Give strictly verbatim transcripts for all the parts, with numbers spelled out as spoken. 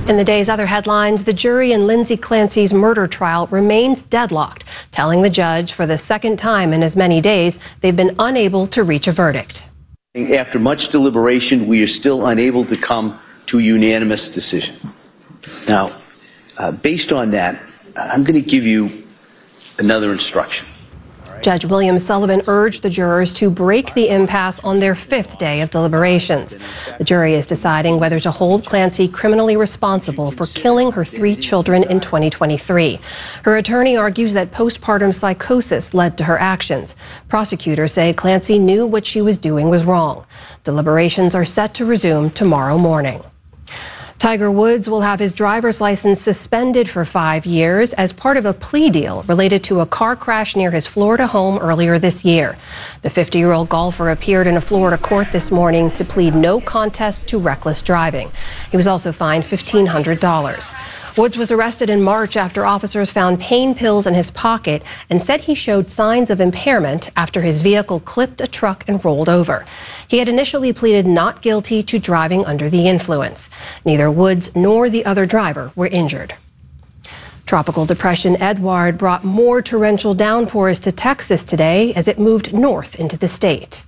In the day's other headlines, the jury in Lindsay Clancy's murder trial remains deadlocked, telling the judge for the second time in as many days they've been unable to reach a verdict. After much deliberation, we are still unable to come to a unanimous decision. Now, uh, based on that, I'm going to give you another instruction. Judge William Sullivan urged the jurors to break the impasse on their fifth day of deliberations. The jury is deciding whether to hold Clancy criminally responsible for killing her three children in twenty twenty-three. Her attorney argues that postpartum psychosis led to her actions. Prosecutors say Clancy knew what she was doing was wrong. Deliberations are set to resume tomorrow morning. Tiger Woods will have his driver's license suspended for five years as part of a plea deal related to a car crash near his Florida home earlier this year. The fifty-year-old golfer appeared in a Florida court this morning to plead no contest to reckless driving. He was also fined fifteen hundred dollars. Woods was arrested in March after officers found pain pills in his pocket and said he showed signs of impairment after his vehicle clipped a truck and rolled over. He had initially pleaded not guilty to driving under the influence. Neither Woods nor the other driver were injured. Tropical depression Edouard brought more torrential downpours to Texas today as it moved north into the state.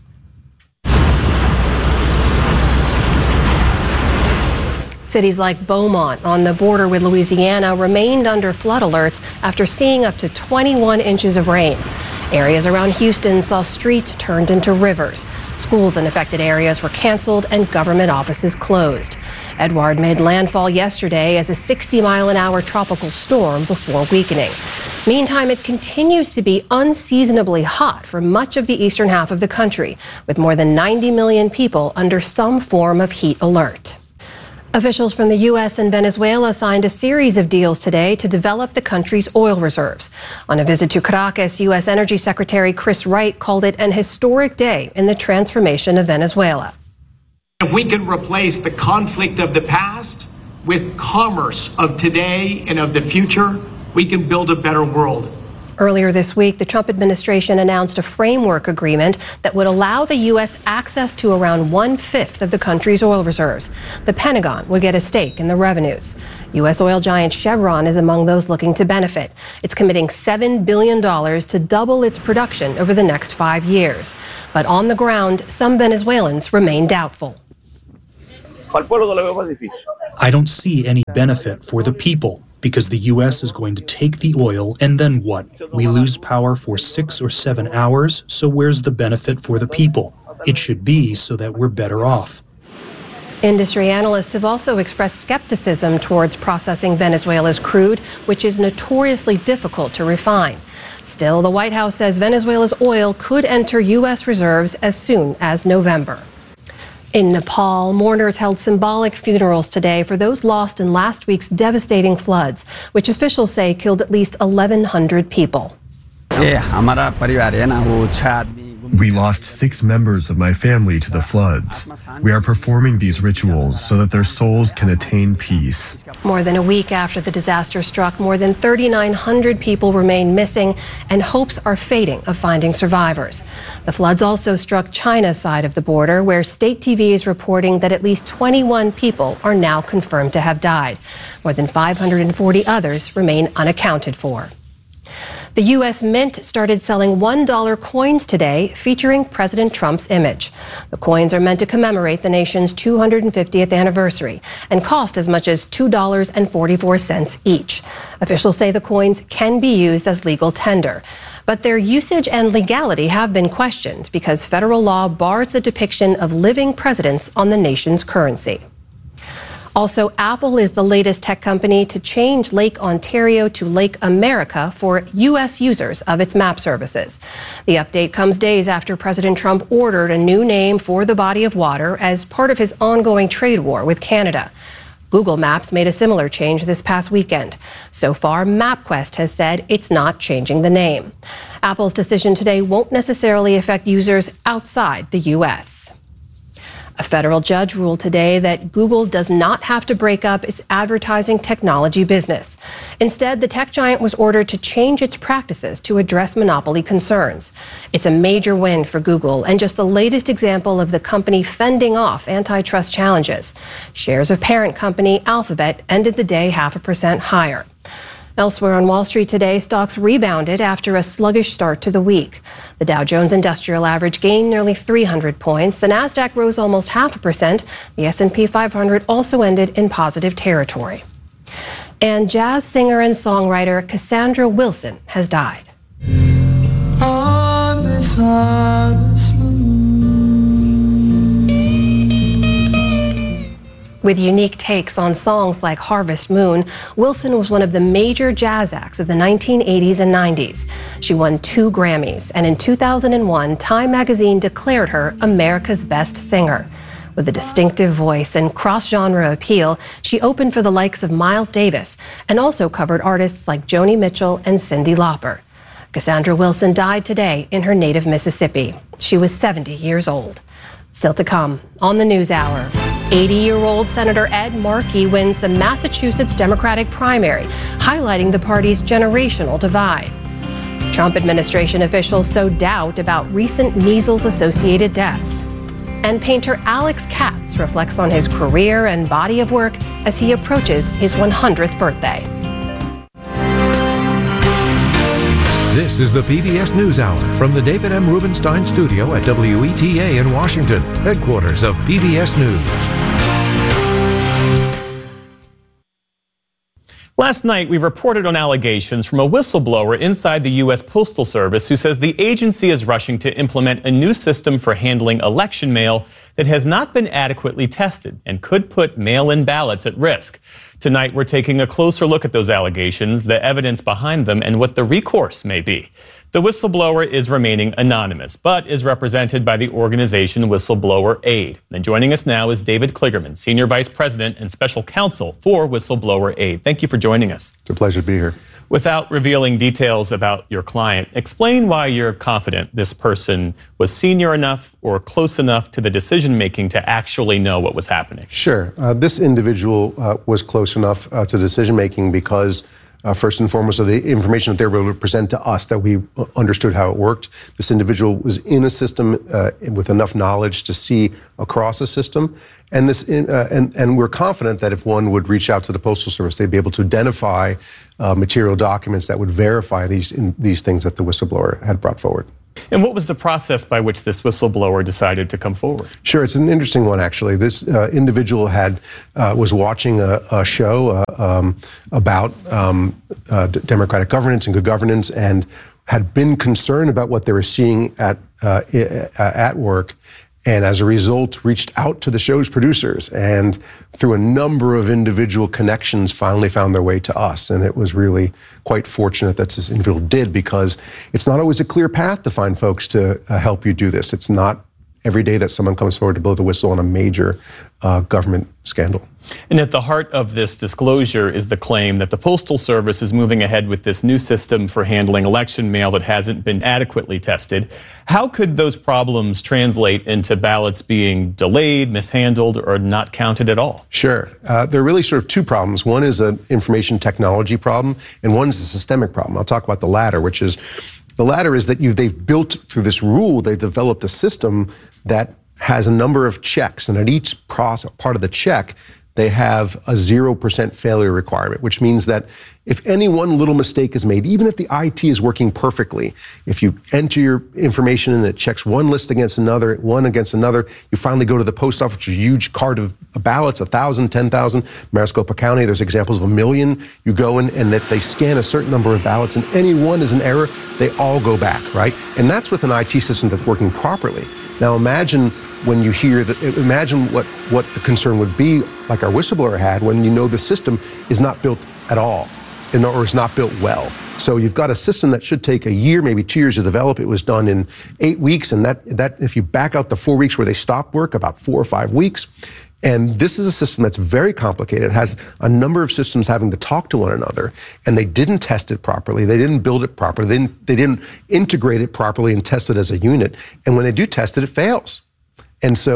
Cities like Beaumont on the border with Louisiana remained under flood alerts after seeing up to twenty-one inches of rain. Areas around Houston saw streets turned into rivers. Schools in affected areas were canceled and government offices closed. Edouard made landfall yesterday as a sixty mile an hour tropical storm before weakening. Meantime, it continues to be unseasonably hot for much of the eastern half of the country, with more than ninety million people under some form of heat alert. Officials from the U S and Venezuela signed a series of deals today to develop the country's oil reserves. On a visit to Caracas, U S Energy Secretary Chris Wright called it an historic day in the transformation of Venezuela. If we can replace the conflict of the past with commerce of today and of the future, we can build a better world. Earlier this week, the Trump administration announced a framework agreement that would allow the U S access to around one-fifth of the country's oil reserves. The Pentagon would get a stake in the revenues. U S oil giant Chevron is among those looking to benefit. It's committing seven billion dollars to double its production over the next five years. But on the ground, some Venezuelans remain doubtful. I don't see any benefit for the people, because the U S is going to take the oil, and then what? We lose power for six or seven hours, so where's the benefit for the people? It should be so that we're better off. Industry analysts have also expressed skepticism towards processing Venezuela's crude, which is notoriously difficult to refine. Still, the White House says Venezuela's oil could enter U S reserves as soon as November. In Nepal, mourners held symbolic funerals today for those lost in last week's devastating floods, which officials say killed at least eleven hundred people. We lost six members of my family to the floods. We are performing these rituals so that their souls can attain peace. More than a week after the disaster struck, more than thirty-nine hundred people remain missing, and hopes are fading of finding survivors. The floods also struck China's side of the border, where state T V is reporting that at least twenty-one people are now confirmed to have died. More than five hundred forty others remain unaccounted for. The U S Mint started selling one dollar coins today featuring President Trump's image. The coins are meant to commemorate the nation's two hundred fiftieth anniversary and cost as much as two dollars and forty-four cents each. Officials say the coins can be used as legal tender, but their usage and legality have been questioned because federal law bars the depiction of living presidents on the nation's currency. Also, Apple is the latest tech company to change Lake Ontario to Lake America for U S users of its map services. The update comes days after President Trump ordered a new name for the body of water as part of his ongoing trade war with Canada. Google Maps made a similar change this past weekend. So far, MapQuest has said it's not changing the name. Apple's decision today won't necessarily affect users outside the U S A federal judge ruled today that Google does not have to break up its advertising technology business. Instead, the tech giant was ordered to change its practices to address monopoly concerns. It's a major win for Google and just the latest example of the company fending off antitrust challenges. Shares of parent company Alphabet ended the day half a percent higher. Elsewhere on Wall Street today, stocks rebounded after a sluggish start to the week. The Dow Jones Industrial Average gained nearly three hundred points. The Nasdaq rose almost half a percent. The S and P five hundred also ended in positive territory. And jazz singer and songwriter Cassandra Wilson has died. On this harvest moon. With unique takes on songs like Harvest Moon, Wilson was one of the major jazz acts of the nineteen eighties and nineties. She won two Grammys, and in two thousand one, Time magazine declared her America's Best Singer. With a distinctive voice and cross-genre appeal, she opened for the likes of Miles Davis and also covered artists like Joni Mitchell and Cyndi Lauper. Cassandra Wilson died today in her native Mississippi. She was seventy years old. Still to come on the NewsHour. eighty-year-old Senator Ed Markey wins the Massachusetts Democratic primary, highlighting the party's generational divide. Trump administration officials sow doubt about recent measles-associated deaths. And painter Alex Katz reflects on his career and body of work as he approaches his one hundredth birthday. This is the P B S NewsHour from the David M. Rubenstein studio at W E T A in Washington, headquarters of P B S News. Last night, we reported on allegations from a whistleblower inside the U S Postal Service who says the agency is rushing to implement a new system for handling election mail that has not been adequately tested and could put mail-in ballots at risk. Tonight, we're taking a closer look at those allegations, the evidence behind them, and what the recourse may be. The whistleblower is remaining anonymous, but is represented by the organization Whistleblower Aid. And joining us now is David Kligerman, Senior Vice President and Special Counsel for Whistleblower Aid. Thank you for joining us. It's a pleasure to be here. Without revealing details about your client, explain why you're confident this person was senior enough or close enough to the decision-making to actually know what was happening. Sure. Uh, this individual uh, was close enough uh, to decision-making because Uh, first and foremost, of the information that they were able to present to us, that we understood how it worked. This individual was in a system uh, with enough knowledge to see across a system, and this, in, uh, and and we're confident that if one would reach out to the Postal Service, they'd be able to identify uh, material documents that would verify these in, these things that the whistleblower had brought forward. And what was the process by which this whistleblower decided to come forward? Sure, it's an interesting one, actually. This uh, individual had uh, was watching a, a show uh, um, about um, uh, democratic governance and good governance, and had been concerned about what they were seeing at uh, at work, and as a result reached out to the show's producers, and through a number of individual connections finally found their way to us. And it was really quite fortunate that this individual did, because it's not always a clear path to find folks to uh, help you do this. It's not every day that someone comes forward to blow the whistle on a major uh, government scandal. And at the heart of this disclosure is the claim that the Postal Service is moving ahead with this new system for handling election mail that hasn't been adequately tested. How could those problems translate into ballots being delayed, mishandled, or not counted at all? Sure. Uh, there are really sort of two problems. One is an information technology problem, and one is a systemic problem. I'll talk about the latter, which is, the latter is that you've, they've built, through this rule, they've developed a system that has a number of checks, and at each process, part of the check, they have a zero percent failure requirement, which means that if any one little mistake is made, even if the I T is working perfectly, if you enter your information and it checks one list against another, one against another, you finally go to the post office, which is a huge cart of ballots, one thousand, ten thousand, Maricopa County, there's examples of a million. You go in, and if they scan a certain number of ballots and any one is an error, they all go back, right? And that's with an I T system that's working properly. Now imagine when you hear that, imagine what, what the concern would be, like our whistleblower had, when you know the system is not built at all, or is not built well. So you've got a system that should take a year, maybe two years to develop. It was done in eight weeks, and that, that if you back out the four weeks where they stopped work, about four or five weeks. And this is a system that's very complicated. It has a number of systems having to talk to one another, and they didn't test it properly. They didn't build it properly. They didn't, they didn't integrate it properly and test it as a unit. And when they do test it, it fails. And so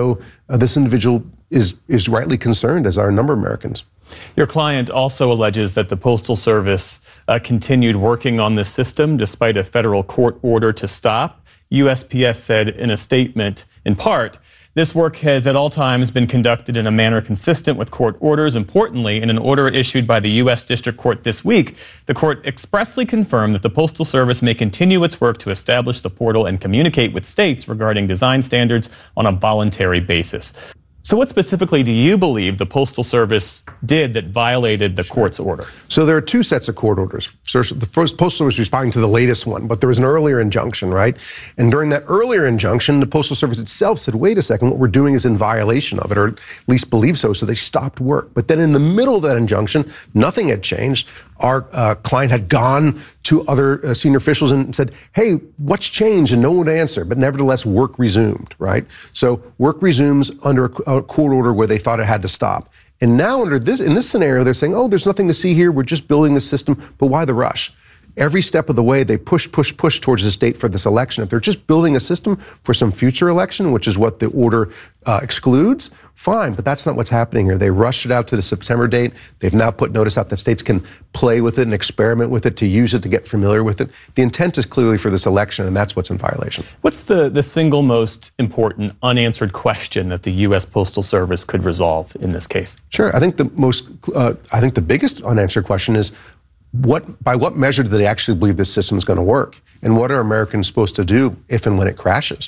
uh, this individual is, is rightly concerned, as are a number of Americans. Your client also alleges that the Postal Service uh, continued working on this system despite a federal court order to stop. U S P S said in a statement, in part, this work has at all times been conducted in a manner consistent with court orders. Importantly, in an order issued by the U S District Court this week, the court expressly confirmed that the Postal Service may continue its work to establish the portal and communicate with states regarding design standards on a voluntary basis. So what specifically do you believe the Postal Service did that violated the court's order? So there are two sets of court orders. So the first, Postal Service responding to the latest one, but there was an earlier injunction, right? And during that earlier injunction, the Postal Service itself said, wait a second, what we're doing is in violation of it, or at least believe so, so they stopped work. But then in the middle of that injunction, nothing had changed. Our uh, client had gone to other uh, senior officials and said, hey, what's changed? And no one would answer, but nevertheless, work resumed, right? So work resumes under a, a court order where they thought it had to stop. And now under this, in this scenario, they're saying, oh, there's nothing to see here. We're just building the system, but why the rush? Every step of the way, they push, push, push towards this date for this election. If they're just building a system for some future election, which is what the order uh, excludes, fine, but that's not what's happening here. They rushed it out to the September date. They've now put notice out that states can play with it and experiment with it, to use it, to get familiar with it. The intent is clearly for this election, and that's what's in violation. What's the, the single most important unanswered question that the U S Postal Service could resolve in this case? Sure. I think the most, uh, I think the biggest unanswered question is, What, by what measure do they actually believe this system is going to work? And what are Americans supposed to do if and when it crashes?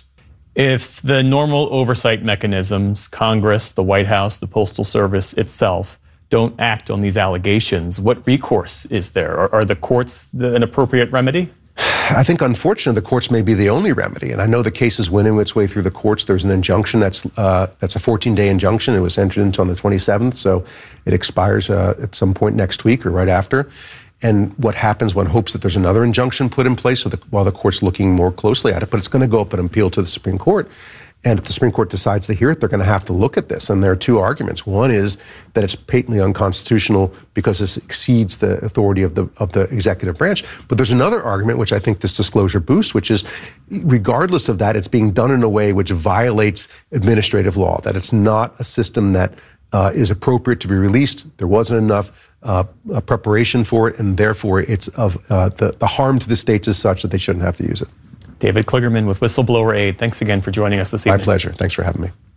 If the normal oversight mechanisms, Congress, the White House, the Postal Service itself, don't act on these allegations, what recourse is there? Are, are the courts the, an appropriate remedy? I think, unfortunately, the courts may be the only remedy. And I know the case is winning its way through the courts. There's an injunction that's uh, that's a fourteen-day injunction. It was entered into on the twenty-seventh, so it expires uh, at some point next week or right after. And what happens, one hopes that there's another injunction put in place so that while the court's looking more closely at it, but it's going to go up and appeal to the Supreme Court. And if the Supreme Court decides to hear it, they're going to have to look at this. And there are two arguments. One is that it's patently unconstitutional because this exceeds the authority of the of the executive branch. But there's another argument, which I think this disclosure boosts, which is, regardless of that, it's being done in a way which violates administrative law, that it's not a system that uh, is appropriate to be released. There wasn't enough uh, preparation for it, and therefore it's of uh, the, the harm to the states is such that they shouldn't have to use it. David Kligerman with Whistleblower Aid, thanks again for joining us this evening. My pleasure. Thanks for having me.